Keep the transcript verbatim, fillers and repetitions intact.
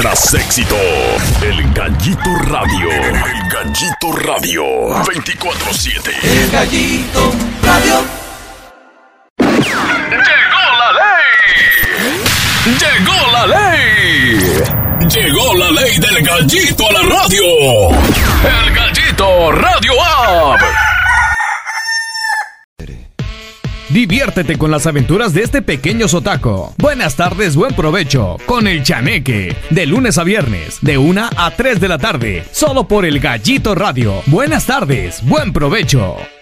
tras éxito. El Gallito Radio. El Gallito Radio. veinticuatro siete. El Gallito Radio. ¡Llegó la ley! ¡Llegó la ley! ¡Llegó la ley del Gallito a la radio! ¡El Gallito Radio App! Diviértete con las aventuras de este pequeño zotaco. Buenas tardes, buen provecho con el Chaneque. De lunes a viernes, de una a tres de la tarde. Solo por el Gallito Radio. Buenas tardes, buen provecho.